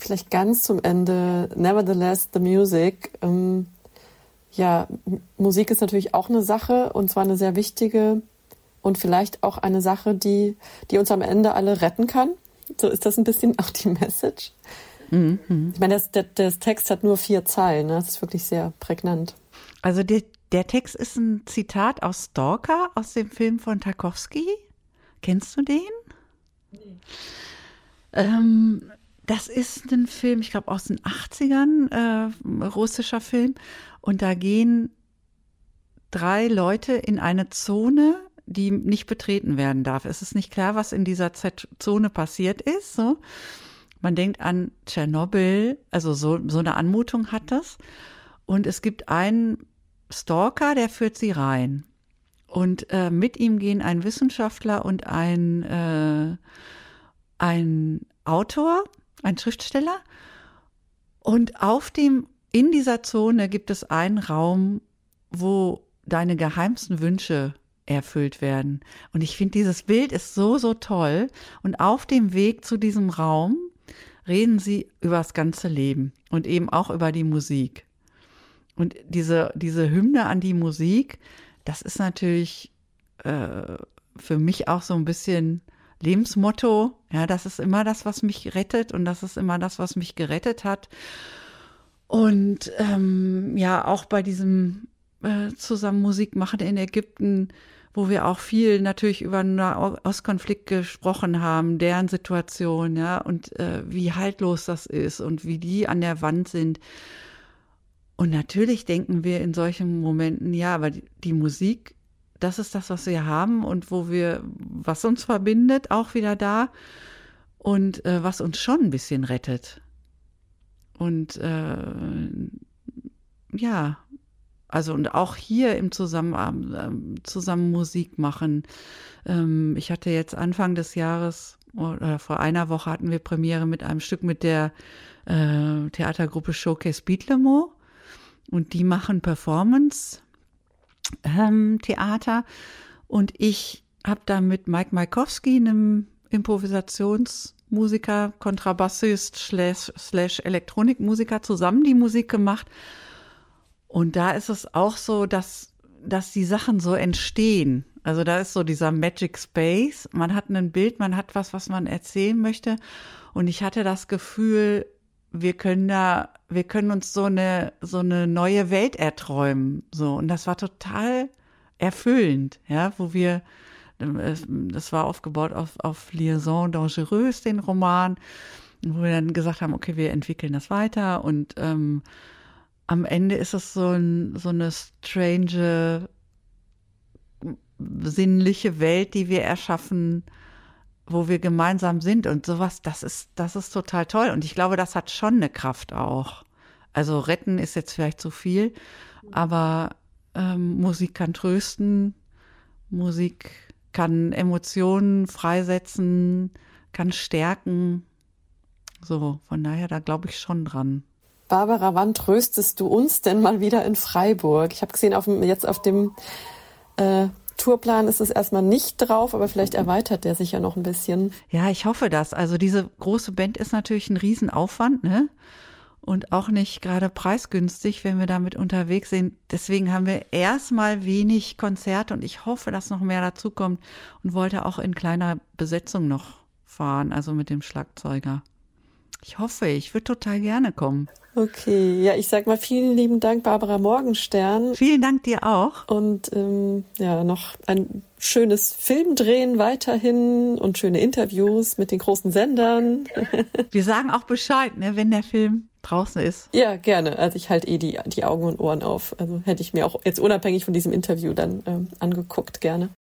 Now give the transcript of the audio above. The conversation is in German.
vielleicht ganz zum Ende, nevertheless, the music. Ja, Musik ist natürlich auch eine Sache, und zwar eine sehr wichtige und vielleicht auch eine Sache, die uns am Ende alle retten kann. So ist das ein bisschen auch die Message. Ich meine, der Text hat nur 4 Zeilen, ne? Das ist wirklich sehr prägnant. Also der Text ist ein Zitat aus Stalker, aus dem Film von Tarkovsky. Kennst du den? Nee. Das ist ein Film, ich glaube aus den 80ern, russischer Film. Und da gehen 3 Leute in eine Zone, die nicht betreten werden darf. Es ist nicht klar, was in dieser Zone passiert ist. So. Man denkt an Tschernobyl, also so eine Anmutung hat das. Und es gibt einen Stalker, der führt sie rein. Und mit ihm gehen ein Wissenschaftler und ein Autor, ein Schriftsteller. Und in dieser Zone gibt es einen Raum, wo deine geheimsten Wünsche erfüllt werden. Und ich finde, dieses Bild ist so, so toll. Und auf dem Weg zu diesem Raum reden sie über das ganze Leben und eben auch über die Musik. Und diese Hymne an die Musik, das ist natürlich für mich auch so ein bisschen Lebensmotto. Ja, das ist immer das, was mich rettet, und das ist immer das, was mich gerettet hat. Und ja, auch bei diesem zusammen Musik machen in Ägypten, wo wir auch viel natürlich über den Nahostkonflikt gesprochen haben, deren Situation, ja, und wie haltlos das ist und wie die an der Wand sind. Und natürlich denken wir in solchen Momenten, ja, aber die Musik, das ist das, was wir haben und was uns verbindet, auch wieder da, und was uns schon ein bisschen rettet. Und ja, also und auch hier im zusammen Musik machen. Ich hatte jetzt Anfang des Jahres oder vor einer Woche hatten wir Premiere mit einem Stück mit der Theatergruppe Showcase Beatlemo, und die machen Performance-Theater, und ich habe da mit Mike Maikowski, einem Improvisationsmusiker, Kontrabassist / Elektronikmusiker, zusammen die Musik gemacht. Und da ist es auch so, dass die Sachen so entstehen. Also da ist so dieser Magic Space. Man hat ein Bild, man hat was man erzählen möchte. Und ich hatte das Gefühl, wir können uns so eine neue Welt erträumen. So. Und das war total erfüllend, ja, das war aufgebaut auf Liaison Dangereuse, den Roman, wo wir dann gesagt haben, okay, wir entwickeln das weiter, und am Ende ist es so eine strange, sinnliche Welt, die wir erschaffen, wo wir gemeinsam sind, und sowas, das ist total toll, und ich glaube, das hat schon eine Kraft auch. Also retten ist jetzt vielleicht zu viel, aber Musik kann trösten, Musik kann Emotionen freisetzen, kann stärken, so, von daher, da glaube ich schon dran. Barbara, wann tröstest du uns denn mal wieder in Freiburg? Ich habe gesehen, jetzt auf dem Tourplan ist es erstmal nicht drauf, aber vielleicht erweitert der sich ja noch ein bisschen. Ja, ich hoffe das. Also diese große Band ist natürlich ein Riesenaufwand, ne? Und auch nicht gerade preisgünstig, wenn wir damit unterwegs sind. Deswegen haben wir erstmal wenig Konzerte, und ich hoffe, dass noch mehr dazukommt, und wollte auch in kleiner Besetzung noch fahren, also mit dem Schlagzeuger. Ich hoffe, ich würde total gerne kommen. Okay, ja, ich sag mal vielen lieben Dank, Barbara Morgenstern. Vielen Dank dir auch. Und ja, noch ein schönes Filmdrehen weiterhin und schöne Interviews mit den großen Sendern. Wir sagen auch Bescheid, ne, wenn der Film draußen ist. Ja, gerne. Also ich halte die Augen und Ohren auf. Also hätte ich mir auch jetzt unabhängig von diesem Interview dann angeguckt, gerne.